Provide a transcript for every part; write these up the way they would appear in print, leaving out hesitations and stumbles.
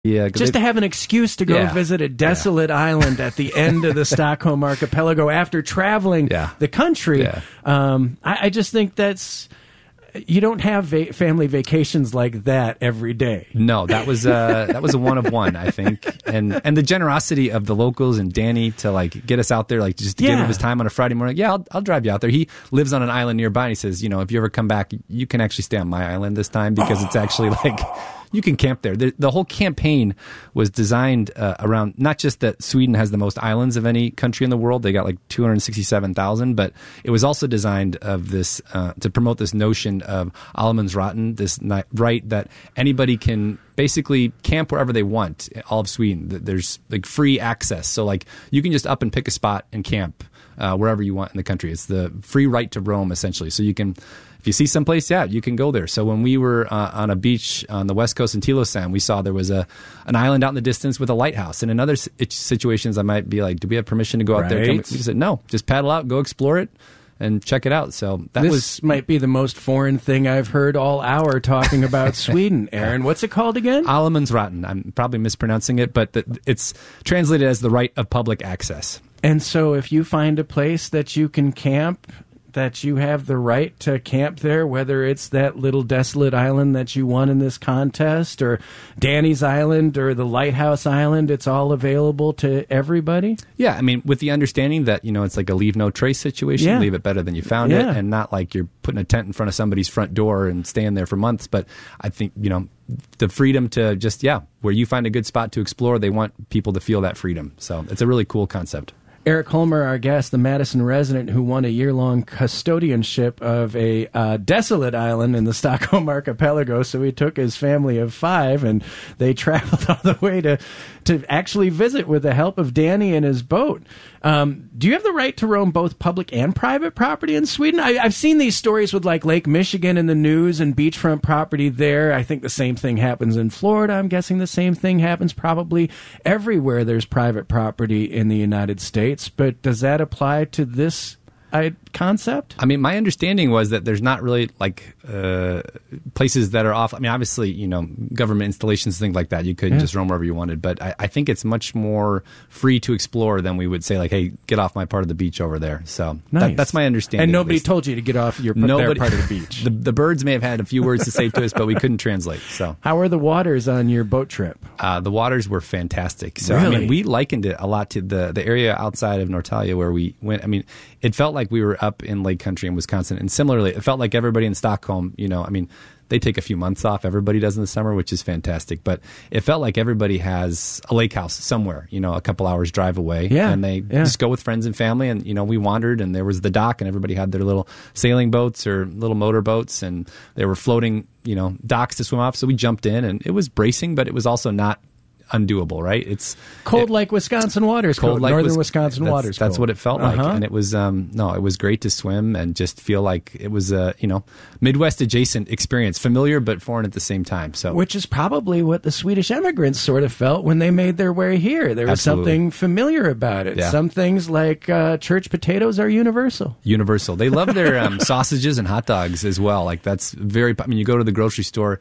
Yeah, just to have an excuse to go visit a desolate island at the end of the Stockholm archipelago after traveling the country. I just think that's... You don't have family vacations like that every day. No, that was a one of one, I think, and the generosity of the locals and Danny to like get us out there, like just to give him his time on a Friday morning. Yeah, I'll drive you out there. He lives on an island nearby, and he says, if you ever come back, you can actually stay on my island this time because it's actually like. You can camp there. The whole campaign was designed around not just that Sweden has the most islands of any country in the world. They got like 267,000, but it was also designed of this to promote this notion of allemansratten, this right that anybody can basically camp wherever they want, all of Sweden. There's like free access. So like you can just up and pick a spot and camp wherever you want in the country. It's the free right to roam, essentially. So you can... If you see someplace, you can go there. So when we were on a beach on the west coast in Tylösand, we saw there was an island out in the distance with a lighthouse. And in other situations, I might be like, do we have permission to go out there? We said, no, just paddle out, go explore it, and check it out. So this might be the most foreign thing I've heard all hour talking about Sweden. Aaron, what's it called again? Allemansratten. I'm probably mispronouncing it, but it's translated as the right of public access. And so if you find a place that you can camp... that you have the right to camp there, whether it's that little desolate island that you won in this contest or Danny's Island or the Lighthouse Island, it's all available to everybody? Yeah, I mean, with the understanding that, it's like a leave no trace situation, leave it better than you found it, and not like you're putting a tent in front of somebody's front door and staying there for months. But I think, the freedom to just, where you find a good spot to explore, they want people to feel that freedom. So it's a really cool concept. Eric Holmer, our guest, the Madison resident who won a year-long custodianship of a desolate island in the Stockholm archipelago. So he took his family of 5, and they traveled all the way to actually visit with the help of Danny and his boat. Do you have the right to roam both public and private property in Sweden? I've seen these stories with like Lake Michigan in the news and beachfront property there. I think the same thing happens in Florida. I'm guessing the same thing happens probably everywhere there's private property in the United States. But does that apply to this concept? I mean, my understanding was that there's not really like places that are off. I mean, obviously, government installations, things like that, you could just roam wherever you wanted. But I think it's much more free to explore than we would say, like, hey, get off my part of the beach over there. So that's my understanding. And nobody told you to get off their part of the beach. The birds may have had a few words to say to us, but we couldn't translate. So how were the waters on your boat trip? The waters were fantastic. So really? I mean, we likened it a lot to the area outside of Norrtälje where we went. I mean, it felt like we were up in Lake Country in Wisconsin. And similarly, it felt like everybody in Stockholm, I mean, they take a few months off. Everybody does in the summer, which is fantastic. But it felt like everybody has a lake house somewhere, a couple hours drive away. And they just go with friends and family. And, we wandered and there was the dock and everybody had their little sailing boats or little motor boats. And they were floating, docks to swim off. So we jumped in and it was bracing, but it was also not undoable, right? It's cold like Wisconsin waters, northern Wisconsin waters. That's what it felt like, and it was it was great to swim and just feel like it was a Midwest adjacent experience, familiar but foreign at the same time. So, which is probably what the Swedish immigrants sort of felt when they made their way here. There was something familiar about it. Some things like church potatoes are universal. They love their sausages and hot dogs as well. Like that's very. I mean, you go to the grocery store.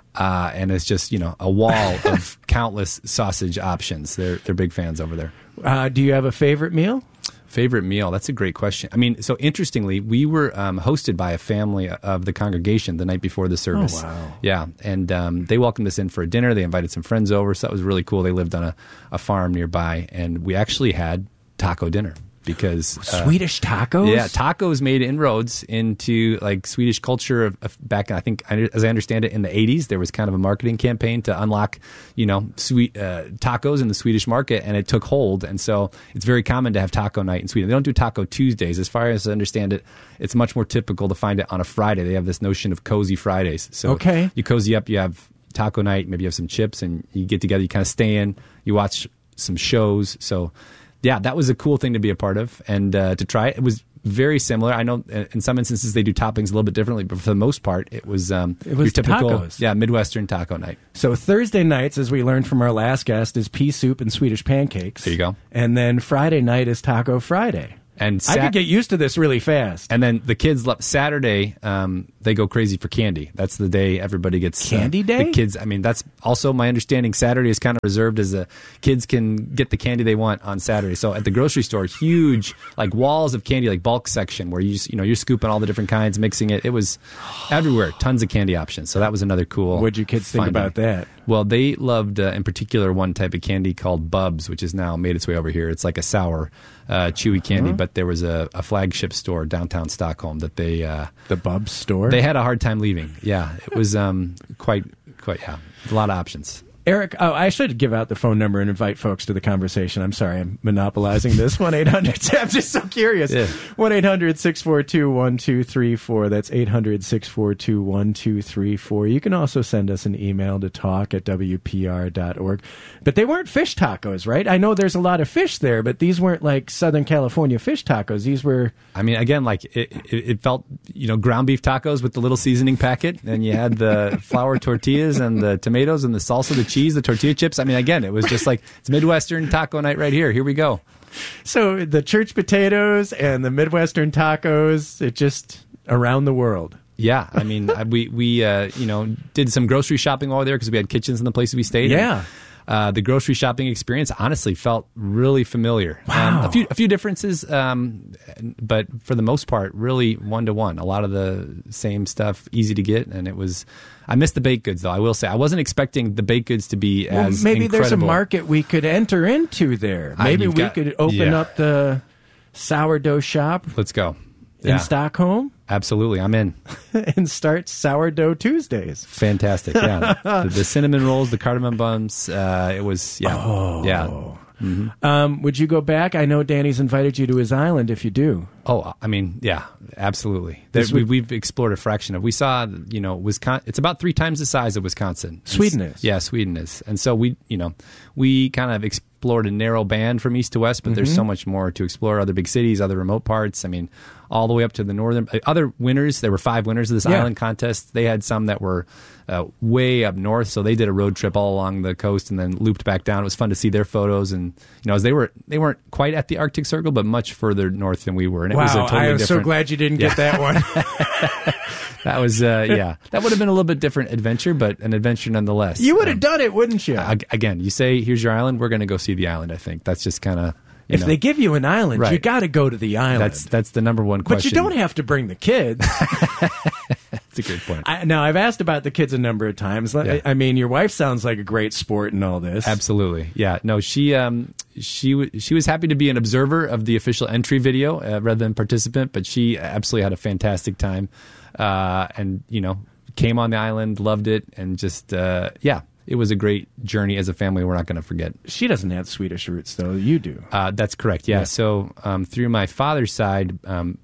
And it's just, a wall of countless sausage options. They're big fans over there. Do you have a favorite meal? Favorite meal? That's a great question. I mean, so interestingly, we were hosted by a family of the congregation the night before the service. Oh, wow. Yeah, and they welcomed us in for a dinner. They invited some friends over, so that was really cool. They lived on a farm nearby, and we actually had taco dinner. Because Swedish tacos? Yeah, tacos made inroads into like Swedish culture of back, I think, as I understand it, in the 80s. There was kind of a marketing campaign to unlock, sweet tacos in the Swedish market, and it took hold. And so it's very common to have taco night in Sweden. They don't do Taco Tuesdays. As far as I understand it, it's much more typical to find it on a Friday. They have this notion of cozy Fridays. So you cozy up, you have taco night, maybe you have some chips, and you get together, you kind of stay in, you watch some shows. So yeah, that was a cool thing to be a part of and to try it. It was very similar. I know in some instances they do toppings a little bit differently, but for the most part, it was your typical tacos. Midwestern taco night. So Thursday nights, as we learned from our last guest, is pea soup and Swedish pancakes. There you go. And then Friday night is Taco Friday. And I could get used to this really fast. And then the kids love Saturday. They go crazy for candy. That's the day everybody gets candy day. The kids. I mean, that's also my understanding. Saturday is kind of reserved as the kids can get the candy they want on Saturday. So at the grocery store, huge like walls of candy, like bulk section where you just, you're scooping all the different kinds, mixing it. It was everywhere. Tons of candy options. So that was another cool. What'd you kids think about that? Well, they loved, in particular, one type of candy called Bubs, which has now made its way over here. It's like a sour, chewy candy, but there was a flagship store downtown Stockholm that they... the Bubs store? They had a hard time leaving. Yeah, it was quite, a lot of options. Eric, I should give out the phone number and invite folks to the conversation. I'm sorry, I'm monopolizing this. 1-800, I'm just so curious. 1-800-642-1234. That's 800-642-1234. You can also send us an email to talk@wpr.org. But they weren't fish tacos, right? I know there's a lot of fish there, but these weren't like Southern California fish tacos. These were... I mean, again, like it felt, ground beef tacos with the little seasoning packet, and you had the flour tortillas and the tomatoes and the salsa, the cheese, the tortilla chips. I mean, again, it was just like, it's Midwestern taco night right here. Here we go. So the church potatoes and the Midwestern tacos, it just around the world. Yeah, I mean, we did some grocery shopping while we were there because we had kitchens in the places we stayed. Yeah. The grocery shopping experience honestly felt really familiar. Wow. A few differences, but for the most part, really one-to-one. A lot of the same stuff, easy to get, and it was... I missed the baked goods, though. I will say I wasn't expecting the baked goods to be as maybe incredible. There's a market we could enter into there. Maybe we could open up the sourdough shop. Let's go. In Stockholm? Absolutely, I'm in. And start Sourdough Tuesdays. Fantastic, yeah. the cinnamon rolls, the cardamom buns, it was, yeah. Mm-hmm. Would you go back? I know Danny's invited you to his island if you do. Oh, I mean, yeah, absolutely. We've explored a fraction of. We saw, Wisconsin. It's about 3 times the size of Wisconsin. Sweden is. Yeah, Sweden is. And so we kind of explored a narrow band from east to west, but there's so much more to explore. Other big cities, other remote parts. I mean, all the way up to the northern. Other winners. There were 5 winners of this island contest. They had some that were way up north, so they did a road trip all along the coast and then looped back down. It was fun to see their photos, and as they weren't quite at the Arctic Circle, but much further north than we were. And it was a totally different. So glad you didn't get that one. That was that would have been a little bit different adventure, but an adventure nonetheless. You would have done it, wouldn't you? Again, you say, here's your island, we're going to go see the island. I think that's just kind of. If they give you an island, you got to go to the island. That's the number one question. But you don't have to bring the kids. That's a great point. Now, I've asked about the kids a number of times. Yeah. I mean, your wife sounds like a great sport in all this. Absolutely. Yeah. No, she was happy to be an observer of the official entry video rather than participant, but she absolutely had a fantastic time. And, came on the island, loved it, and just, it was a great journey as a family we're not going to forget. She doesn't have Swedish roots, though. You do. That's correct, yeah. So through my father's side,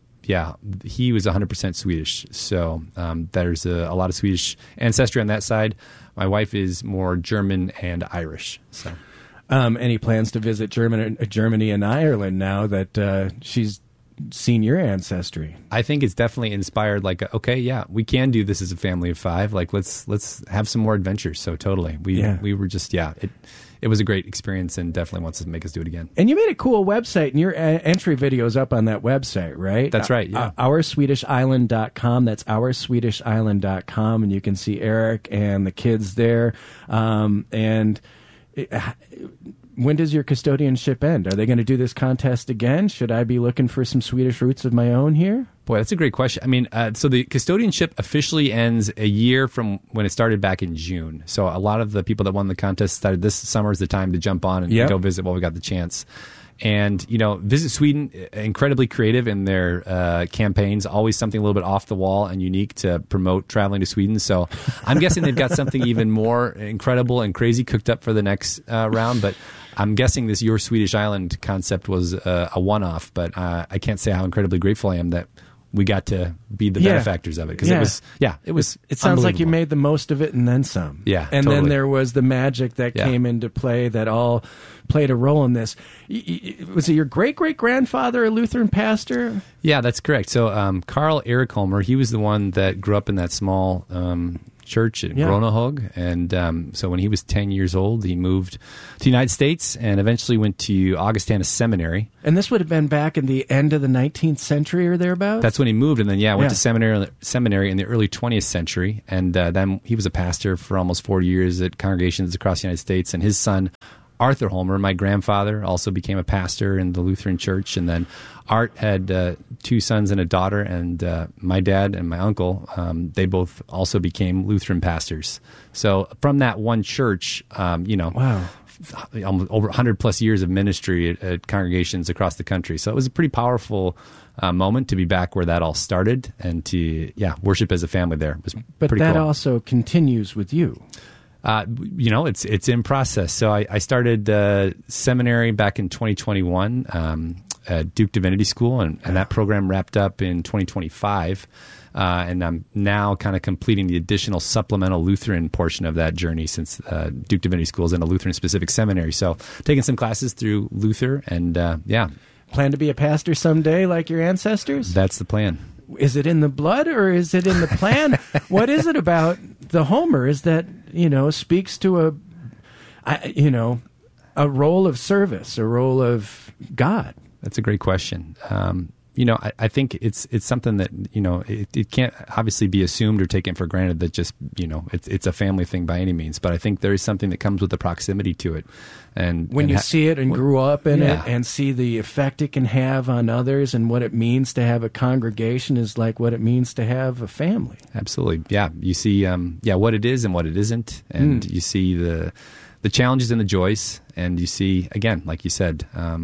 he was 100% Swedish. So there's a lot of Swedish ancestry on that side. My wife is more German and Irish. So, any plans to visit Germany and Ireland now that she's seen your ancestry? I think it's definitely inspired. Like, okay, yeah, we can do this as a family of 5. Like, let's have some more adventures. So totally, we were just it was a great experience and definitely wants to make us do it again. And you made a cool website, and your entry video is up on that website, right? That's right, yeah. OurSwedishIsland.com. That's OurSwedishIsland.com, and you can see Eric and the kids there. When does your custodianship end? Are they going to do this contest again? Should I be looking for some Swedish roots of my own here? Boy, that's a great question. I mean, so the custodianship officially ends a year from when it started back in June. So a lot of the people that won the contest decided this summer is the time to jump on and go visit while we got the chance. And, Visit Sweden, incredibly creative in their campaigns, always something a little bit off the wall and unique to promote traveling to Sweden. So I'm guessing they've got something even more incredible and crazy cooked up for the next round. But I'm guessing this Your Swedish Island concept was a one-off. But I can't say how incredibly grateful I am that we got to be the benefactors of it. Because it was It sounds like you made the most of it and then some. Yeah, and totally. then there was the magic that came into play that all played a role in this. Was it your great-great-grandfather a Lutheran pastor? Yeah, that's correct. So Carl Eric Holmer, he was the one that grew up in that small Church in Groningen. And so when he was 10 years old, he moved to the United States and eventually went to Augustana Seminary. And this would have been back in the end of the 19th century or thereabouts? That's when he moved, and then, went to seminary in the early 20th century. And then he was a pastor for almost 40 years at congregations across the United States. And his son, Arthur Holmer, my grandfather, also became a pastor in the Lutheran Church. And then Art had 2 sons and a daughter, and my dad and my uncle, they both also became Lutheran pastors. So from that one church, wow. Almost over 100 plus years of ministry at congregations across the country. So it was a pretty powerful moment to be back where that all started and to, worship as a family there. It was but pretty that cool. Also continues with you. It's in process. So I started seminary back in 2021 at Duke Divinity School, and that program wrapped up in 2025. And I'm now kind of completing the additional supplemental Lutheran portion of that journey, since Duke Divinity School is in a Lutheran-specific seminary. So taking some classes through Luther, and Plan to be a pastor someday like your ancestors? That's the plan. Is it in the blood or is it in the plan? What is it about the Homer is that, speaks to a role of service, a role of God? That's a great question. I think it's something that, it can't obviously be assumed or taken for granted that just, it's a family thing by any means. But I think there is something that comes with the proximity to it. And when you see it and grew up in it and see the effect it can have on others and what it means to have a congregation is like what it means to have a family. Absolutely. Yeah. You see, what it is and what it isn't. And you see the challenges and the joys. And you see, again, like you said,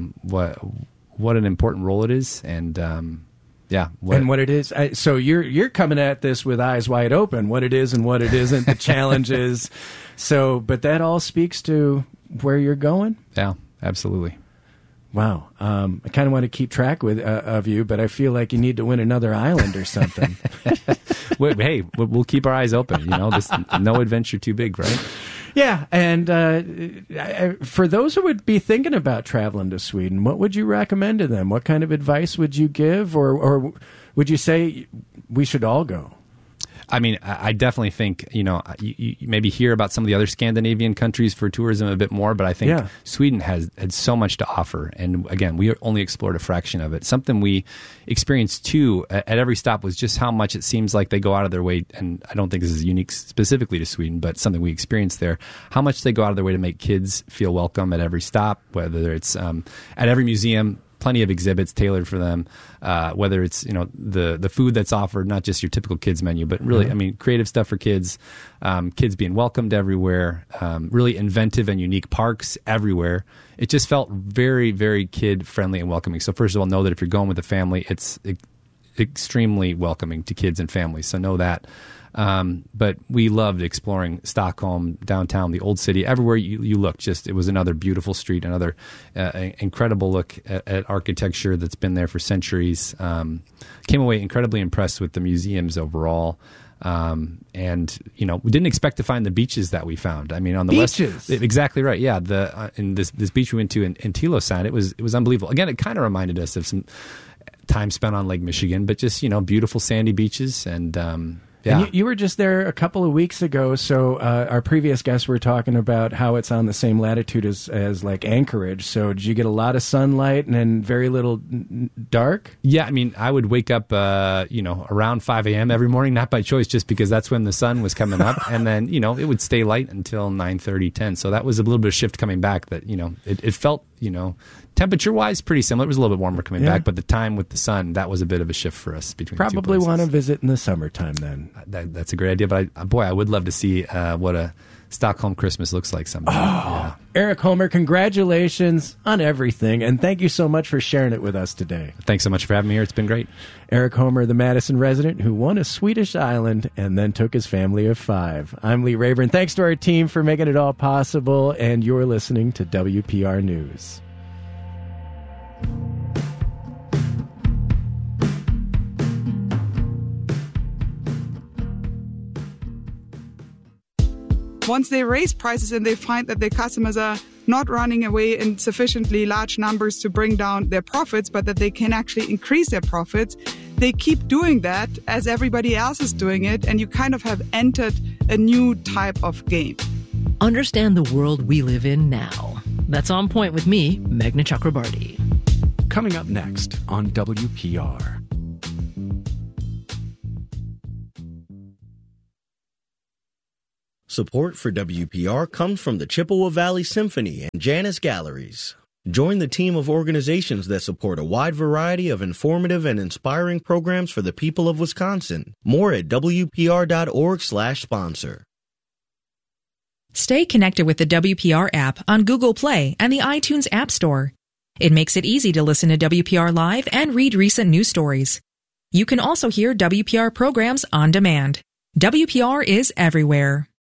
what an important role it is, and what it is. So you're coming at this with eyes wide open. What it is and what it isn't, the challenges. So, but that all speaks to where you're going. Yeah, absolutely. Wow. I kind of want to keep track of you, but I feel like you need to win another island or something. Hey, we'll keep our eyes open. No adventure too big, right? Yeah, and for those who would be thinking about traveling to Sweden, what would you recommend to them? What kind of advice would you give, or would you say we should all go? I mean, I definitely think, you maybe hear about some of the other Scandinavian countries for tourism a bit more, but I think Sweden had so much to offer. And again, we only explored a fraction of it. Something we experienced too at every stop was just how much it seems like they go out of their way. And I don't think this is unique specifically to Sweden, but something we experienced there, how much they go out of their way to make kids feel welcome at every stop, whether it's at every museum. Plenty of exhibits tailored for them, whether it's the food that's offered, not just your typical kids menu, but really, I mean, creative stuff for kids, kids being welcomed everywhere, really inventive and unique parks everywhere. It just felt very, very kid friendly and welcoming. So first of all, know that if you're going with a family, it's extremely welcoming to kids and families. So know that. But we loved exploring Stockholm, downtown, the old city, everywhere you look. Just, it was another beautiful street, another incredible look at architecture that's been there for centuries. Came away incredibly impressed with the museums overall. And we didn't expect to find the beaches that we found. I mean, on the west, exactly right. Yeah. In this beach we went to in Tylösand, it was unbelievable. Again, it kind of reminded us of some time spent on Lake Michigan, but just, beautiful sandy beaches and, yeah. And you were just there a couple of weeks ago, so our previous guests were talking about how it's on the same latitude as like Anchorage. So did you get a lot of sunlight and then very little dark? Yeah, I mean, I would wake up, around 5 a.m. every morning, not by choice, just because that's when the sun was coming up. And then, it would stay light until 9:30, 10. So that was a little bit of shift coming back that, it felt, temperature-wise, pretty similar. It was a little bit warmer coming back, but the time with the sun, that was a bit of a shift for us between the two places. Probably want to visit in the summertime then. That's a great idea, but I would love to see what a Stockholm Christmas looks like someday. Yeah. Eric Homer, congratulations on everything, and thank you so much for sharing it with us today. Thanks so much for having me here. It's been great. Eric Homer, the Madison resident who won a Swedish island and then took his family of 5. I'm Lee Rayburn. Thanks to our team for making it all possible, and you're listening to WPR News. Once they raise prices and they find that their customers are not running away in sufficiently large numbers to bring down their profits, but that they can actually increase their profits, they keep doing that as everybody else is doing it, and you kind of have entered a new type of game. Understand the world we live in now. That's On Point with me, Meghna Chakrabarti. Coming up next on WPR. Support for WPR comes from the Chippewa Valley Symphony and Janus Galleries. Join the team of organizations that support a wide variety of informative and inspiring programs for the people of Wisconsin. More at WPR.org/sponsor. Stay connected with the WPR app on Google Play and the iTunes App Store. It makes it easy to listen to WPR Live and read recent news stories. You can also hear WPR programs on demand. WPR is everywhere.